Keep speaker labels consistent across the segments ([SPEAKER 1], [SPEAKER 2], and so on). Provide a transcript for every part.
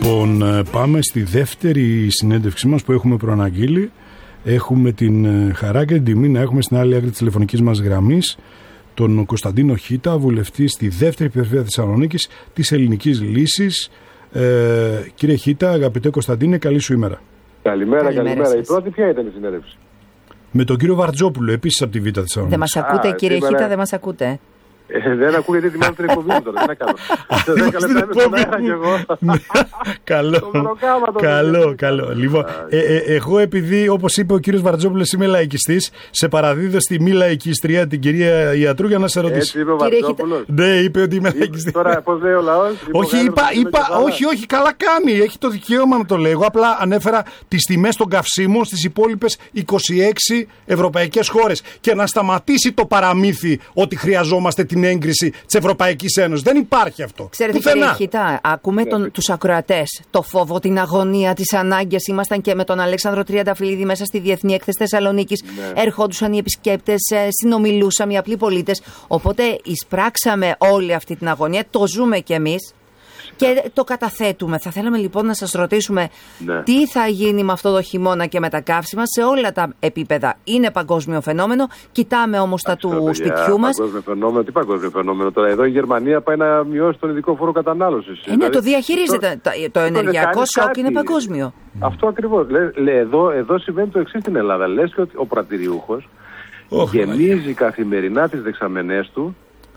[SPEAKER 1] Λοιπόν, πάμε στη δεύτερη συνέντευξή μας που έχουμε προαναγγείλει. Έχουμε την χαρά και την τιμή να έχουμε στην άλλη άκρη της τηλεφωνικής μας γραμμής τον Κωνσταντίνο Χίτα, βουλευτή στη δεύτερη περιφέρεια Θεσσαλονίκης της Ελληνικής Λύσης. Κύριε Χίτα, αγαπητέ Κωνσταντίνε, καλή σου ημέρα.
[SPEAKER 2] Καλημέρα. Η πρώτη ποια ήταν η συνέντευξη?
[SPEAKER 1] Με τον κύριο Βαρτζόπουλο, επίσης από τη Β' Θεσσαλονίκη.
[SPEAKER 3] Δεν μας ακούτε, κύριε Χίτα, δεν μας ακούτε.
[SPEAKER 2] Δεν ακούγεται, ετοιμάζω την εκπομπή μου τώρα. Δεν κάνω. Σε 10 λεπτά είμαι στον αέρα κι εγώ.
[SPEAKER 1] Καλό. Λοιπόν, εγώ επειδή, όπως είπε ο κύριος Βαρτζόπουλος, είμαι λαϊκιστής, σε παραδίδω στη μη λαϊκιστρία την κυρία Ιατρού για να σε ρωτήσω.
[SPEAKER 2] Έτσι είπε ο Βαρτζόπουλος.
[SPEAKER 1] Ναι, είπε ότι είμαι λαϊκιστής.
[SPEAKER 2] Τώρα πώς λέει ο λαός?
[SPEAKER 1] Όχι, καλά κάνει. Έχει το δικαίωμα να το λέγω. Απλά ανέφερα τις τιμές των καυσίμων στις υπόλοιπες 26 ευρωπαϊκές χώρες. Και να σταματήσει το παραμύθι ότι χρειαζόμαστε την έγκριση της Ευρωπαϊκής Ένωσης. Δεν υπάρχει αυτό.
[SPEAKER 3] Ξέρετε, κύριε Χίτα, ακούμε τους ακροατές, το φόβο, την αγωνία, τις ανάγκες. Ήμασταν και με τον Αλέξανδρο Τριανταφυλλίδη μέσα στη Διεθνή Έκθεση Θεσσαλονίκης. Ναι. Ερχόντουσαν οι επισκέπτες, συνομιλούσαμε οι απλοί πολίτες. Οπότε εισπράξαμε όλη αυτή την αγωνία, το ζούμε κι εμείς. Και το καταθέτουμε. Θα θέλαμε λοιπόν να σας ρωτήσουμε τι θα γίνει με αυτό το χειμώνα και με τα καύσιμα σε όλα τα επίπεδα. Είναι παγκόσμιο φαινόμενο. Κοιτάμε όμως τα του σπιτιού μας.
[SPEAKER 2] Παγκόσμιο φαινόμενο, τι παγκόσμιο φαινόμενο τώρα? Εδώ η Γερμανία πάει να μειώσει τον ειδικό φόρο κατανάλωσης.
[SPEAKER 3] Ναι, το διαχειρίζεται. Το ενεργειακό σοκ είναι παγκόσμιο.
[SPEAKER 2] Αυτό ακριβώς. Εδώ συμβαίνει το εξής στην Ελλάδα. Λες και ότι ο πρατηριούχος γεμίζει καθημερινά τις δεξαμενές του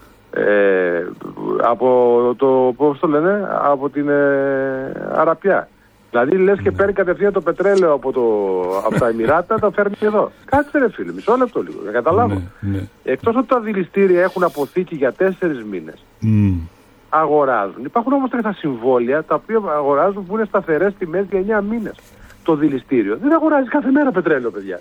[SPEAKER 2] από την Αραπιά. Δηλαδή λες και παίρνει κατευθείαν το πετρέλαιο από τα Εμιράτα, τα φέρνει εδώ. Κάτσε ρε φίλε, μισό λεπτό λίγο, να καταλάβω.
[SPEAKER 1] Ναι.
[SPEAKER 2] Εκτός ότι τα δηληστήρια έχουν αποθήκη για 4 μήνες, αγοράζουν. Υπάρχουν όμως τα συμβόλαια τα οποία αγοράζουν που είναι σταθερές τιμές για 9 μήνες. Το δηληστήριο δεν αγοράζει κάθε μέρα πετρέλαιο, παιδιά.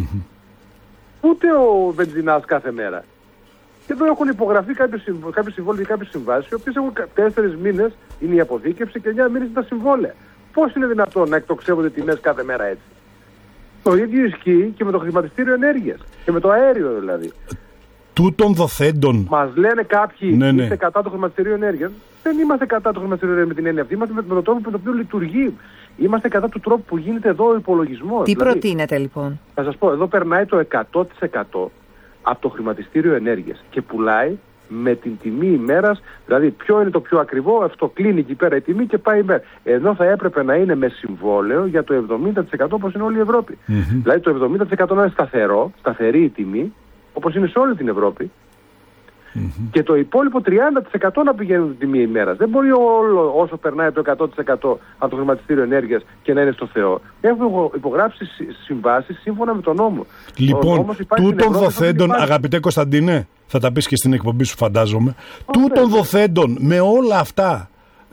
[SPEAKER 2] Ούτε ο βενζινάς κάθε μέρα. Και εδώ έχουν υπογραφεί κάποιες συμβόλαια και κάποιες συμβάσεις, οι οποίες έχουν 4 μήνες είναι η αποθήκευση και 9 μήνες είναι τα συμβόλαια. Πώς είναι δυνατόν να εκτοξεύονται τιμές κάθε μέρα έτσι? Το ίδιο ισχύει και με το χρηματιστήριο ενέργειας και με το αέριο δηλαδή.
[SPEAKER 1] Τούτων δοθέντων.
[SPEAKER 2] Μας λένε κάποιοι είστε κατά το χρηματιστήριο ενέργειας. Δεν είμαστε κατά το χρηματιστήριο ενέργειας με την έννοια αυτή. Είμαστε με τον τρόπο με τον οποίο λειτουργεί. Είμαστε κατά του τρόπου που γίνεται εδώ ο υπολογισμός.
[SPEAKER 3] Τι δηλαδή, προτείνετε λοιπόν?
[SPEAKER 2] Θα σας πω, εδώ περνάει το 100% από το χρηματιστήριο ενέργειας και πουλάει με την τιμή ημέρας, δηλαδή ποιο είναι το πιο ακριβό, αυτό κλείνει εκεί πέρα η τιμή και πάει ημέρα. Ενώ θα έπρεπε να είναι με συμβόλαιο για το 70% όπως είναι όλη η Ευρώπη. Δηλαδή το 70% να είναι σταθερή η τιμή, όπως είναι σε όλη την Ευρώπη, και το υπόλοιπο 30% να πηγαίνουν την τιμή ημέρας. Δεν μπορεί όσο περνάει το 100% από το χρηματιστήριο ενέργειας και να είναι στο Θεό. Έχουμε υπογράψει συμβάσεις σύμφωνα με τον νόμο.
[SPEAKER 1] Λοιπόν, τούτων δοθέντων, αγαπητέ Κωνσταντίνε, θα τα πεις και στην εκπομπή σου φαντάζομαι, τούτων δοθέντων με όλα αυτά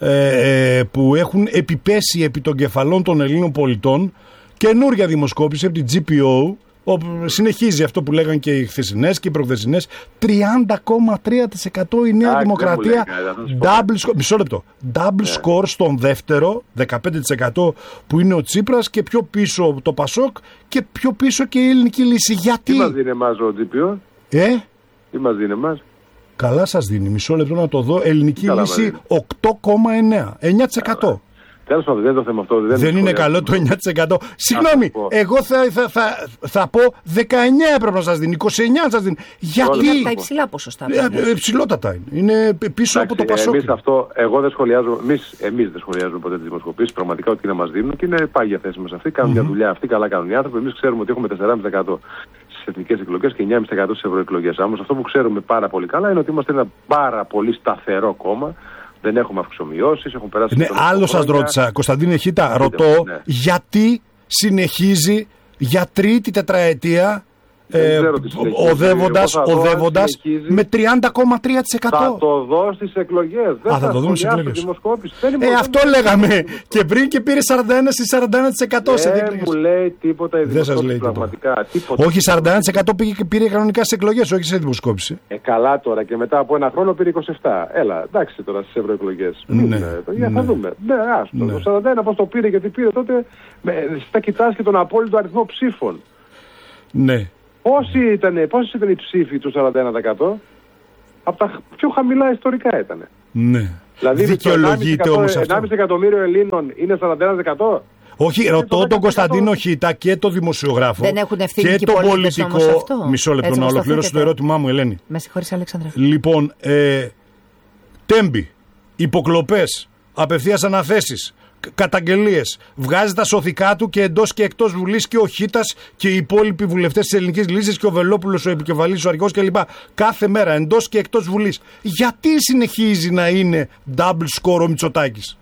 [SPEAKER 1] που έχουν επιπέσει επί των κεφαλών των Ελλήνων πολιτών, καινούρια δημοσκόπηση από την GPO, συνεχίζει αυτό που λέγαν και οι χθεσινές και οι προχθεσινές, 30,3% η Νέα Δημοκρατία, μισό λεπτό, double score στον δεύτερο, 15% που είναι ο Τσίπρας και πιο πίσω το Πασόκ και πιο πίσω και η Ελληνική Λύση. Γιατί?
[SPEAKER 2] Τι μας δίνει εμάς ο GPO? Τι μας δίνει εμάς?
[SPEAKER 1] Καλά σας δίνει, μισό λεπτό να το δω. Ελληνική Λύση 8,9%, 9%.
[SPEAKER 2] Τέλος πάντων, δεν είναι το θέμα αυτό.
[SPEAKER 1] Δεν είναι καλό το 9%. Συγγνώμη, εγώ θα πω 19 έπρεπε να σας δίνει, 29 να σας δίνει. Γιατί?
[SPEAKER 3] Είναι από τα υψηλά ποσοστά.
[SPEAKER 1] Υψηλότατα είναι. Είναι πίσω από το Πασόκ.
[SPEAKER 2] Εγώ δεν σχολιάζω, εμείς δεν σχολιάζουμε ποτέ τις δημοσκοπήσεις. Πραγματικά ό,τι να μας δίνουν και είναι πάγια θέση μας αυτή. Κάνουν μια δουλειά αυτή, καλά κάνουν οι άνθρωποι. Εμείς ξέρουμε ότι έχουμε 4,5% στις εθνικές εκλογές και 9,5% στις ευρωεκλογές. Όμως αυτό που ξέρουμε πάρα πολύ καλά είναι ότι είμαστε ένα πάρα πολύ σταθερό κόμμα. Δεν έχουμε αυξομοιώσεις, έχουν περάσει...
[SPEAKER 1] Ναι, άλλο σας ρώτησα, Κωνσταντίνε Χίτα, ρωτώ γιατί συνεχίζει για τρίτη τετραετία οδεύοντας με 30,3%.
[SPEAKER 2] Θα το δω στις εκλογές.
[SPEAKER 1] Θα το δούμε στις εκλογές. Αυτό
[SPEAKER 2] δεν
[SPEAKER 1] λέγαμε και πριν και πήρε 41% σε
[SPEAKER 2] δεν μου λέει τίποτα η δημοσκόπηση πραγματικά.
[SPEAKER 1] Όχι, 41% πήρε κανονικά στις εκλογές, όχι σε δημοσκόπηση.
[SPEAKER 2] Καλά τώρα και μετά από ένα χρόνο πήρε 27%. Έλα, εντάξει τώρα στις ευρωεκλογές. Θα δούμε. Το 41% πώς το πήρε, γιατί πήρε τότε, θα κοιτάς και τον απόλυτο αριθμό ψήφων.
[SPEAKER 1] Ναι.
[SPEAKER 2] Πόσοι ήταν οι ψήφοι του 41%? Από τα πιο χαμηλά ιστορικά ήταν.
[SPEAKER 1] Ναι.
[SPEAKER 2] Δηλαδή,
[SPEAKER 1] δικαιολογείται όμως αυτό?
[SPEAKER 2] 1,5 εκατομμύριο Ελλήνων είναι 41%.
[SPEAKER 1] Όχι, ρωτώ τον Κωνσταντίνο Χίτα και τον δημοσιογράφο.
[SPEAKER 3] Δεν έχουν ευθύνη
[SPEAKER 1] και
[SPEAKER 3] και
[SPEAKER 1] τον
[SPEAKER 3] πολιτικό.
[SPEAKER 1] Μισό λεπτό να ολοκληρώσω το ερώτημά μου, Ελένη.
[SPEAKER 3] Με συγχωρείς, Αλέξανδρε.
[SPEAKER 1] Λοιπόν, τέμπη, υποκλοπές, απευθείας αναθέσεις, καταγγελίες. Βγάζει τα σωθικά του και εντός και εκτός Βουλής και ο Χίτας και οι υπόλοιποι βουλευτές της Ελληνικής Λύσης και ο Βελόπουλος, ο επικεφαλής, ο αρχηγός κλπ. Κάθε μέρα εντός και εκτός Βουλής. Γιατί συνεχίζει να είναι double score ο Μητσοτάκης?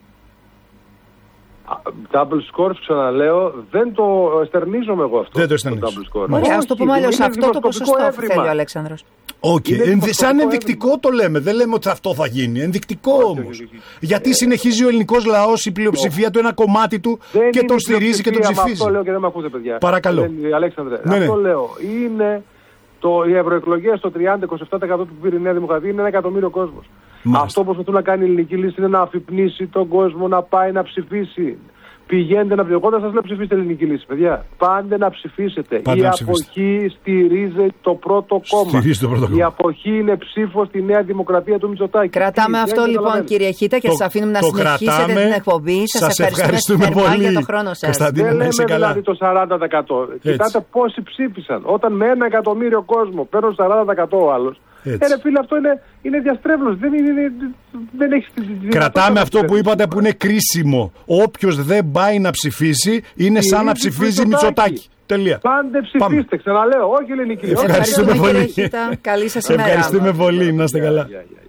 [SPEAKER 2] Double score, ξαναλέω, δεν το εστερνίζομαι εγώ αυτό.
[SPEAKER 1] Δεν το εστερνίζομαι.
[SPEAKER 3] Μπορεί, ας το πούμε αλλιώς, αυτό το ποσοστό θέλει ο Αλέξανδρος.
[SPEAKER 1] Σαν ενδεικτικό το λέμε. Δεν λέμε ότι αυτό θα γίνει. Ενδεικτικό όμως. Γιατί συνεχίζει ο ελληνικός λαός, η πλειοψηφία του, ένα κομμάτι του και τον στηρίζει και τον ψηφίζει.
[SPEAKER 2] Αυτό λέω και δεν με ακούτε, παιδιά.
[SPEAKER 1] Παρακαλώ.
[SPEAKER 2] Αλέξανδρε, αυτό λέω. Είναι οι ευρωεκλογές, το 30-27% που πήρε η Νέα Δημοκρατία, είναι 1 εκατομμύριο κόσμος. Αυτό που προσπαθούν να κάνει η Ελληνική Λύση είναι να αφυπνίσει τον κόσμο να πάει να ψηφίσει. Πηγαίνετε να ψηφίσετε. Εγώ δεν σας λέω ψηφίστε Ελληνική Λύση, παιδιά. Πάντε να ψηφίσετε. Η αποχή στηρίζει το πρώτο κόμμα. Η αποχή είναι ψήφο στη Νέα Δημοκρατία του Μητσοτάκη.
[SPEAKER 3] Κρατάμε αυτό λοιπόν, κύριε Χίτα, και σας αφήνουμε να συνεχίσετε την εκπομπή. Σας ευχαριστούμε πολύ για το χρόνο σας.
[SPEAKER 2] Δεν λέμε δηλαδή το 40%. Κοιτάτε πόσοι ψήφισαν. Όταν με 1 εκατομμύριο κόσμο παίρνουν 40% ο άλλος. Φίλε, αυτό είναι διαστρέβλωση. Δεν έχει.
[SPEAKER 1] Κρατάμε αυτό που είπατε που είναι κρίσιμο. Όποιος δεν πάει να ψηφίσει είναι σαν να ψηφίζει Μητσοτάκη. Τελεία.
[SPEAKER 2] Πάντε ψηφίστε, ξαναλέω, όχι Ελληνική Λύση.
[SPEAKER 3] Ευχαριστούμε πολύ. Καλή σας ημέρα.
[SPEAKER 1] Ευχαριστούμε πολύ, να είστε καλά.